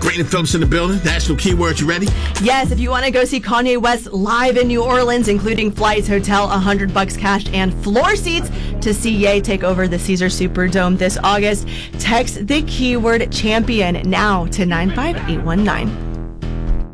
Brandon Phillips in the building. National Keyword, you ready? Yes, if you want to go see Kanye West live in New Orleans, including flights, hotel, $100 cash, and floor seats to see Ye take over the Caesars Superdome this August, text the keyword champion now to 95819.